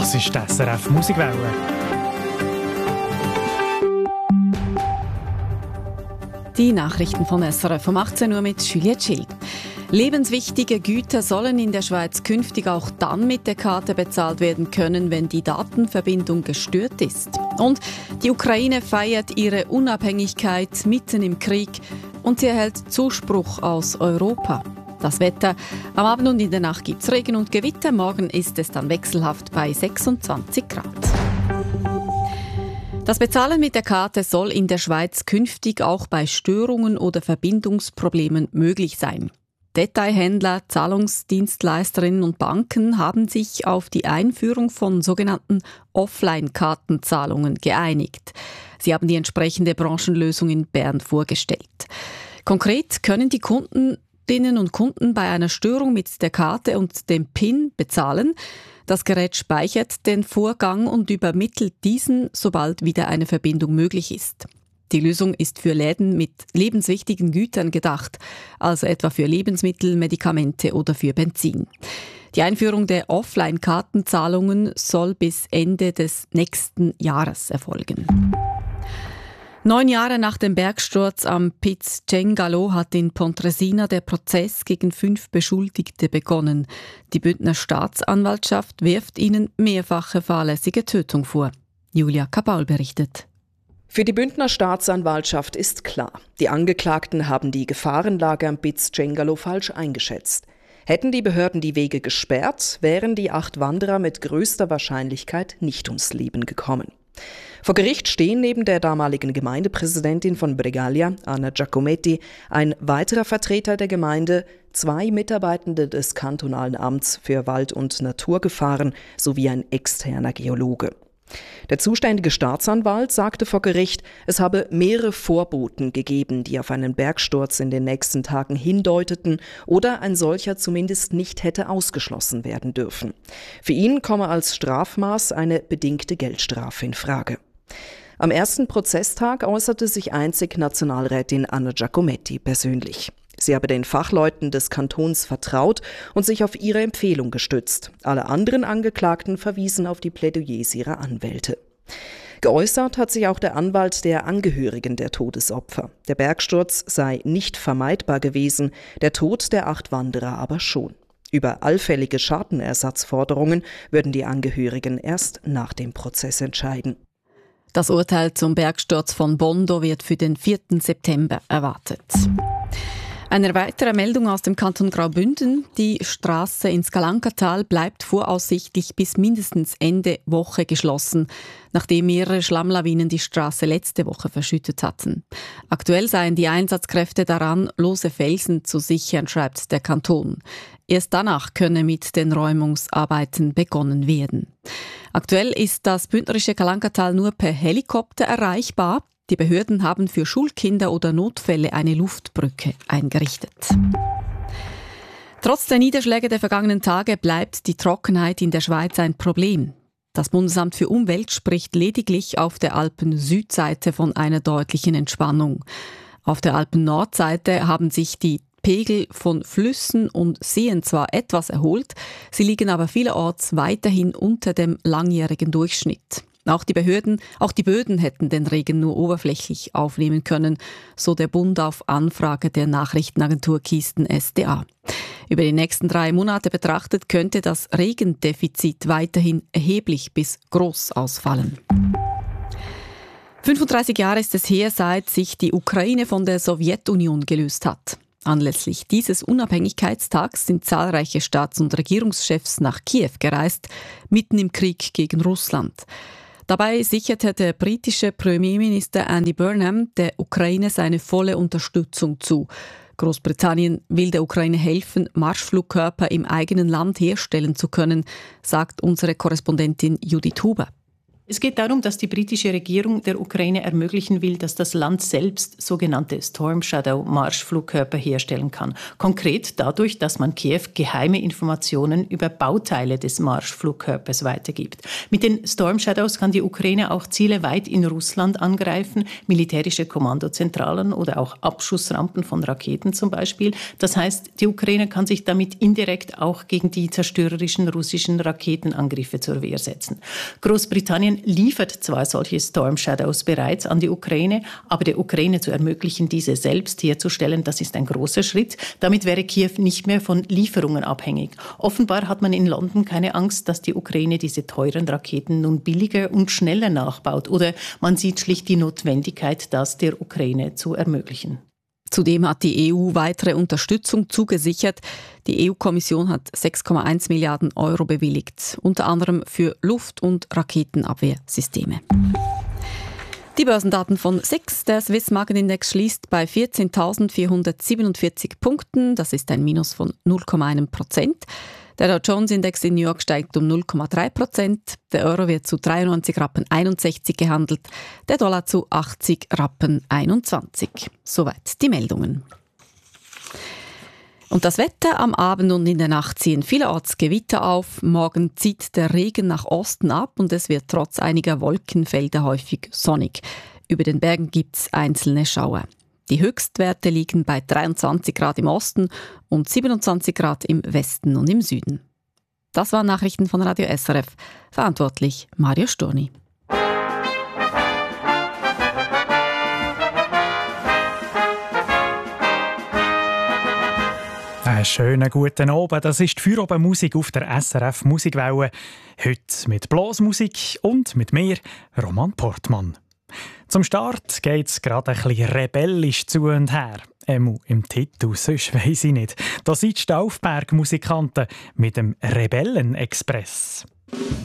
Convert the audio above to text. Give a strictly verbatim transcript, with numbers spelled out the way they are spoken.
Das ist die S R F Musikwelle. Die Nachrichten von S R F um achtzehn Uhr mit Juliette Schill. Lebenswichtige Güter sollen in der Schweiz künftig auch dann mit der Karte bezahlt werden können, wenn die Datenverbindung gestört ist. Und die Ukraine feiert ihre Unabhängigkeit mitten im Krieg und sie erhält Zuspruch aus Europa. Das Wetter: Am Abend und in der Nacht gibt es Regen und Gewitter. Morgen ist es dann wechselhaft bei sechsundzwanzig Grad. Das Bezahlen mit der Karte soll in der Schweiz künftig auch bei Störungen oder Verbindungsproblemen möglich sein. Detailhändler, Zahlungsdienstleisterinnen und Banken haben sich auf die Einführung von sogenannten Offline-Kartenzahlungen geeinigt. Sie haben die entsprechende Branchenlösung in Bern vorgestellt. Konkret können die Kundinnen und Kunden bei einer Störung mit der Karte und dem P I N bezahlen. Das Gerät speichert den Vorgang und übermittelt diesen, sobald wieder eine Verbindung möglich ist. Die Lösung ist für Läden mit lebenswichtigen Gütern gedacht, also etwa für Lebensmittel, Medikamente oder für Benzin. Die Einführung der Offline-Kartenzahlungen soll bis Ende des nächsten Jahres erfolgen. Neun Jahre nach dem Bergsturz am Piz Cengalo hat in Pontresina der Prozess gegen fünf Beschuldigte begonnen. Die Bündner Staatsanwaltschaft wirft ihnen mehrfache fahrlässige Tötung vor. Julia Kabaul berichtet. Für die Bündner Staatsanwaltschaft ist klar, die Angeklagten haben die Gefahrenlage am Piz Cengalo falsch eingeschätzt. Hätten die Behörden die Wege gesperrt, wären die acht Wanderer mit größter Wahrscheinlichkeit nicht ums Leben gekommen. Vor Gericht stehen neben der damaligen Gemeindepräsidentin von Bregaglia, Anna Giacometti, ein weiterer Vertreter der Gemeinde, zwei Mitarbeitende des kantonalen Amts für Wald- und Naturgefahren sowie ein externer Geologe. Der zuständige Staatsanwalt sagte vor Gericht, es habe mehrere Vorboten gegeben, die auf einen Bergsturz in den nächsten Tagen hindeuteten oder ein solcher zumindest nicht hätte ausgeschlossen werden dürfen. Für ihn komme als Strafmaß eine bedingte Geldstrafe in Frage. Am ersten Prozesstag äußerte sich einzig Nationalrätin Anna Giacometti persönlich. Sie habe den Fachleuten des Kantons vertraut und sich auf ihre Empfehlung gestützt. Alle anderen Angeklagten verwiesen auf die Plädoyers ihrer Anwälte. Geäußert hat sich auch der Anwalt der Angehörigen der Todesopfer. Der Bergsturz sei nicht vermeidbar gewesen, der Tod der acht Wanderer aber schon. Über allfällige Schadenersatzforderungen würden die Angehörigen erst nach dem Prozess entscheiden. Das Urteil zum Bergsturz von Bondo wird für den vierten September erwartet. Eine weitere Meldung aus dem Kanton Graubünden. Die Strasse ins Galankatal bleibt voraussichtlich bis mindestens Ende Woche geschlossen, nachdem mehrere Schlammlawinen die Strasse letzte Woche verschüttet hatten. Aktuell seien die Einsatzkräfte daran, lose Felsen zu sichern, schreibt der Kanton. Erst danach könne mit den Räumungsarbeiten begonnen werden. Aktuell ist das bündnerische Galankatal nur per Helikopter erreichbar. Die Behörden haben für Schulkinder oder Notfälle eine Luftbrücke eingerichtet. Trotz der Niederschläge der vergangenen Tage bleibt die Trockenheit in der Schweiz ein Problem. Das Bundesamt für Umwelt spricht lediglich auf der Alpen-Südseite von einer deutlichen Entspannung. Auf der Alpen-Nordseite haben sich die Pegel von Flüssen und Seen zwar etwas erholt, sie liegen aber vielerorts weiterhin unter dem langjährigen Durchschnitt. Auch die Behörden, auch die Böden hätten den Regen nur oberflächlich aufnehmen können, so der Bund auf Anfrage der Nachrichtenagentur Kisten S D A. Über die nächsten drei Monate betrachtet könnte das Regendefizit weiterhin erheblich bis groß ausfallen. fünfunddreißig Jahre ist es her, seit sich die Ukraine von der Sowjetunion gelöst hat. Anlässlich dieses Unabhängigkeitstags sind zahlreiche Staats- und Regierungschefs nach Kiew gereist, mitten im Krieg gegen Russland. Dabei sicherte der britische Premierminister Andy Burnham der Ukraine seine volle Unterstützung zu. Großbritannien will der Ukraine helfen, Marschflugkörper im eigenen Land herstellen zu können, sagt unsere Korrespondentin Judith Huber. Es geht darum, dass die britische Regierung der Ukraine ermöglichen will, dass das Land selbst sogenannte Storm Shadow Marschflugkörper herstellen kann. Konkret dadurch, dass man Kiew geheime Informationen über Bauteile des Marschflugkörpers weitergibt. Mit den Storm Shadows kann die Ukraine auch Ziele weit in Russland angreifen, militärische Kommandozentralen oder auch Abschussrampen von Raketen zum Beispiel. Das heißt, die Ukraine kann sich damit indirekt auch gegen die zerstörerischen russischen Raketenangriffe zur Wehr setzen. Großbritannien liefert zwar solche Storm Shadows bereits an die Ukraine, aber der Ukraine zu ermöglichen, diese selbst herzustellen, das ist ein großer Schritt. Damit wäre Kiew nicht mehr von Lieferungen abhängig. Offenbar hat man in London keine Angst, dass die Ukraine diese teuren Raketen nun billiger und schneller nachbaut. Oder man sieht schlicht die Notwendigkeit, das der Ukraine zu ermöglichen. Zudem hat die E U weitere Unterstützung zugesichert. Die E U-Kommission hat sechs Komma eins Milliarden Euro bewilligt, unter anderem für Luft- und Raketenabwehrsysteme. Die Börsendaten von S I X. Der Swiss Market Index schließt bei vierzehntausendvierhundertsiebenundvierzig Punkten. Das ist ein Minus von null Komma eins Prozent. Der Dow Jones Index in New York steigt um null Komma drei Prozent. Der Euro wird zu dreiundneunzig Rappen einundsechzig gehandelt. Der Dollar zu achtzig Rappen einundzwanzig. Soweit die Meldungen. Und das Wetter: am Abend und in der Nacht ziehen vielerorts Gewitter auf. Morgen zieht der Regen nach Osten ab und es wird trotz einiger Wolkenfelder häufig sonnig. Über den Bergen gibt es einzelne Schauer. Die Höchstwerte liegen bei dreiundzwanzig Grad im Osten und siebenundzwanzig Grad im Westen und im Süden. Das waren Nachrichten von Radio S R F. Verantwortlich Mario Storni. Einen schönen guten Abend. Das ist die Feierabendmusik auf der S R F Musikwelle. Heute mit Blasmusik und mit mir, Roman Portmann. Zum Start geht es gerade ein bisschen rebellisch zu und her. Emu im Titel, sonst weiss ich nicht. Da sind die Staufberg-Musikanten mit dem Rebellen-Express.